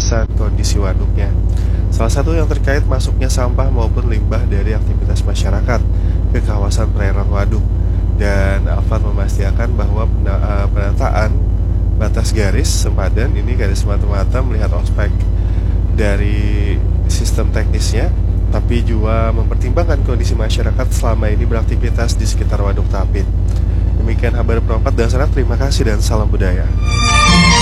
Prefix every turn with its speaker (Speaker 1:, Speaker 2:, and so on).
Speaker 1: pengawasan kondisi waduknya. Salah satu yang terkait masuknya sampah maupun limbah dari aktivitas masyarakat ke kawasan perairan waduk. Dan Alfat memastikan bahwa penataan batas garis sempadan ini garis semata-mata melihat ospek dari sistem teknisnya, tapi juga mempertimbangkan kondisi masyarakat selama ini beraktivitas di sekitar Waduk Tapit. Demikian kabar Pro 4 dan terima kasih dan salam budaya.